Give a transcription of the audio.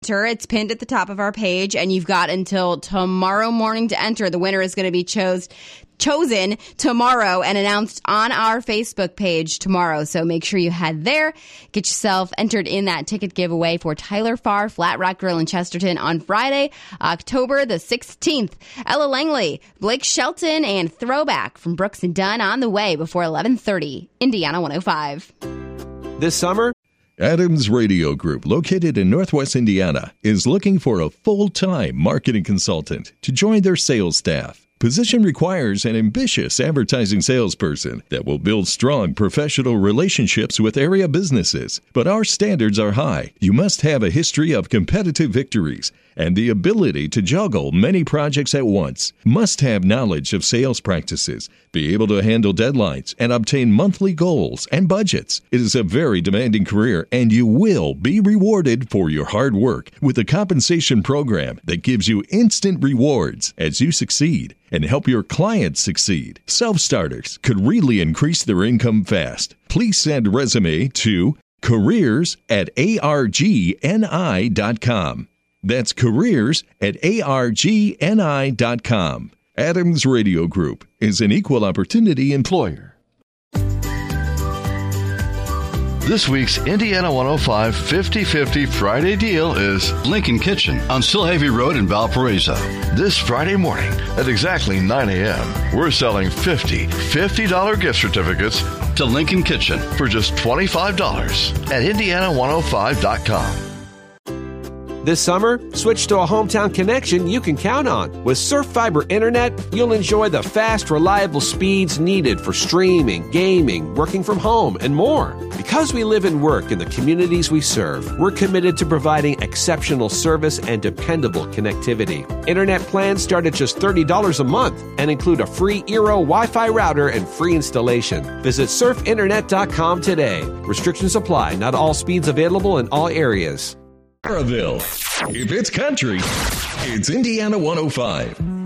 It's pinned at the top of our page, and you've got until tomorrow morning to enter. The winner is going to be chosen tomorrow and announced on our Facebook page tomorrow. So make sure you head there, get yourself entered in that ticket giveaway for Tyler Farr Flat Rock Grill in Chesterton on Friday, October the 16th. Ella Langley, Blake Shelton, and Throwback from Brooks and Dunn on the way before 11:30. Indiana 105. This summer, Adams Radio Group, located in Northwest Indiana, is looking for a full-time marketing consultant to join their sales staff. Position requires an ambitious advertising salesperson that will build strong professional relationships with area businesses. But our standards are high. You must have a history of competitive victories and the ability to juggle many projects at once. Must have knowledge of sales practices, be able to handle deadlines, and obtain monthly goals and budgets. It is a very demanding career, and you will be rewarded for your hard work with a compensation program that gives you instant rewards as you succeed and help your clients succeed. Self-starters could really increase their income fast. Please send a resume to careers@argni.com. That's careers@argni.com. Adams Radio Group is an equal opportunity employer. This week's Indiana 105 50-50 Friday deal is Lincoln Kitchen on Silhavy Road in Valparaiso. This Friday morning at exactly 9 a.m. We're selling 50 $50 gift certificates to Lincoln Kitchen for just $25 at Indiana105.com. This summer, switch to a hometown connection you can count on. With Surf Fiber Internet, you'll enjoy the fast, reliable speeds needed for streaming, gaming, working from home, and more. Because we live and work in the communities we serve, we're committed to providing exceptional service and dependable connectivity. Internet plans start at just $30 a month and include a free Eero Wi-Fi router and free installation. Visit surfinternet.com today. Restrictions apply. Not all speeds available in all areas. Maryville. If it's country, it's Indiana 105.